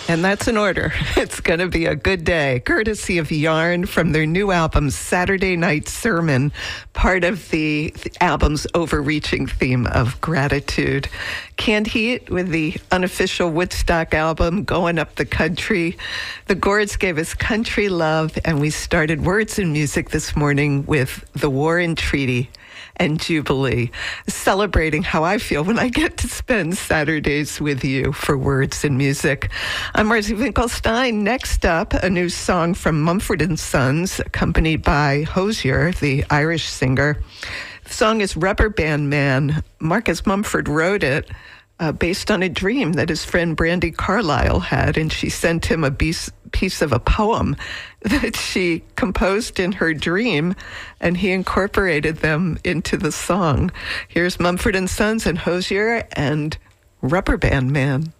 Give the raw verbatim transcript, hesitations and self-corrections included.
And that's an order. It's going to be a good day. Courtesy of Yarn from their new album, Saturday Night Sermon, part of the, the album's overreaching theme of gratitude. Canned Heat with the unofficial Woodstock album, Going Up the Country. The Gourds gave us Country Love, and we started Words and Music this morning with The War and Treaty and Jubilee, celebrating how I feel when I get to spend Saturdays with you for Words and Music. I'm Marcy Finkelstein. Next up, a new song from Mumford and Sons, accompanied by Hozier, the Irish singer. The song is Rubber Band Man. Marcus Mumford wrote it uh, based on a dream that his friend Brandi Carlile had, and she sent him a piece, piece of a poem that she composed in her dream, and he incorporated them into the song. Here's Mumford and Sons and Hozier and Rubber Band Man.